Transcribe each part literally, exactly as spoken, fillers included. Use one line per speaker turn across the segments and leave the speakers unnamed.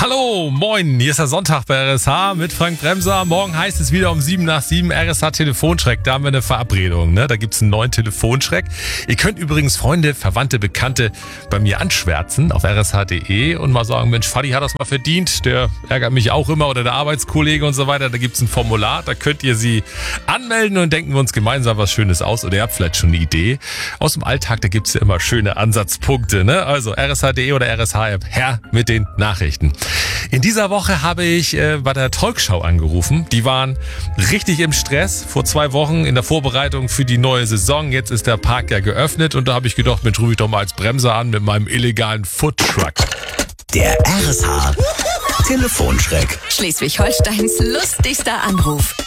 Hallo, moin, hier ist der Sonntag bei R S H mit Frank Bremser. Morgen heißt es wieder um sieben nach sieben R S H Telefonschreck. Da haben wir eine Verabredung, ne? Da gibt's einen neuen Telefonschreck. Ihr könnt übrigens Freunde, Verwandte, Bekannte bei mir anschwärzen auf r s h punkt d e und mal sagen, Mensch, Fadi hat das mal verdient, der ärgert mich auch immer oder der Arbeitskollege und so weiter. Da gibt's ein Formular, da könnt ihr sie anmelden und denken wir uns gemeinsam was Schönes aus oder ihr habt vielleicht schon eine Idee. Aus dem Alltag, da gibt's ja immer schöne Ansatzpunkte, ne? Also r s h punkt d e oder R S H-App, her mit den Nachrichten. In dieser Woche habe ich äh, bei der Talkshow angerufen. Die waren richtig im Stress vor zwei Wochen in der Vorbereitung für die neue Saison. Jetzt ist der Park ja geöffnet und da habe ich gedacht, Mensch, rufe ich doch mal als Bremser an mit meinem illegalen Foodtruck.
Der R S H Telefonschreck.
Schleswig-Holsteins lustigster Anruf.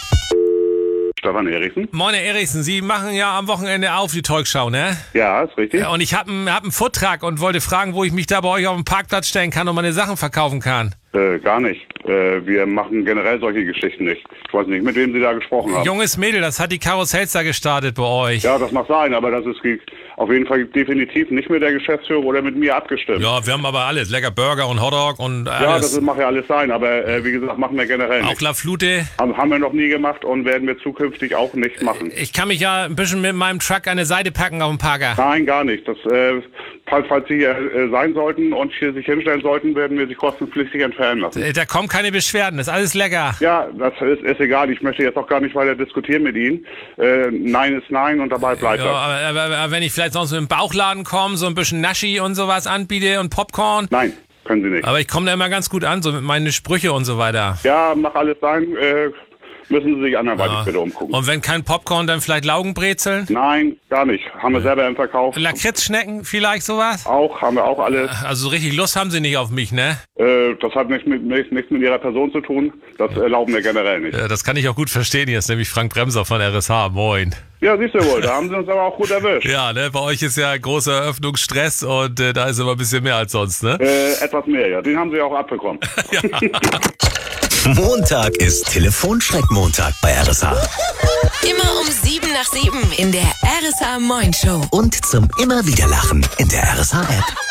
Stefan Erichsen.
Moin, Herr Erichsen, Sie machen ja am Wochenende auf die Talkshow, ne?
Ja, ist richtig.
Und ich habe einen hab einen Foodtruck und wollte fragen, wo ich mich da bei euch auf dem Parkplatz stellen kann und meine Sachen verkaufen kann.
Äh, gar nicht. Äh, wir machen generell solche Geschichten nicht. Ich weiß nicht, mit wem Sie da gesprochen haben.
Junges Mädel, das hat die Karussells da gestartet bei euch.
Ja, das mag sein, aber das ist auf jeden Fall definitiv nicht mit der Geschäftsführung oder mit mir abgestimmt.
Ja, wir haben aber alles. Lecker Burger und Hotdog und alles.
Ja, das mag ja alles sein, aber äh, wie gesagt, machen wir generell
Auch
nicht.
La Flute.
Haben, haben wir noch nie gemacht und werden wir zukünftig auch nicht machen.
Ich kann mich ja ein bisschen mit meinem Truck an der Seite packen auf dem Parker.
Nein, gar nicht. Das, äh, falls, falls Sie hier äh, sein sollten und hier sich hinstellen sollten, werden wir Sie kostenpflichtig entfernen lassen.
Da kommen keine Beschwerden, ist alles lecker.
Ja, das ist, ist egal. Ich möchte jetzt auch gar nicht weiter diskutieren mit Ihnen. Äh, nein ist nein und dabei bleibt
Ja,
das.
aber, aber, aber wenn ich vielleicht sonst mit dem Bauchladen komme, so ein bisschen Naschi und sowas anbiete und Popcorn.
Nein, können Sie nicht.
Aber ich komme da immer ganz gut an, so mit meinen Sprüche und so weiter.
Ja, mag alles sein. Äh, müssen Sie sich anderweitig
Ja.
bitte umgucken.
Und wenn kein Popcorn, dann vielleicht Laugenbrezeln?
Nein, gar nicht. Haben wir selber im Verkauf.
Lakritzschnecken vielleicht sowas?
Auch, haben wir auch alles.
Also so richtig Lust haben sie nicht auf mich, ne?
Äh, das hat nichts mit, nichts nichts mit Ihrer Person zu tun. Das erlauben wir generell nicht.
Ja, das kann ich auch gut verstehen. Hier ist nämlich Frank Bremser von R S H. Moin.
Ja, siehst du wohl. Da haben Sie uns aber auch gut erwischt.
Ja, ne? Bei euch ist ja großer Eröffnungsstress und äh, da ist immer ein bisschen mehr als sonst, ne?
Äh, etwas mehr, ja. Den haben Sie auch abbekommen.
Ja.
Montag ist Telefonschreck-Montag bei R S H.
Immer um sieben nach sieben in der R S H Moin Show.
Und zum immer wieder Lachen in der R S H-App.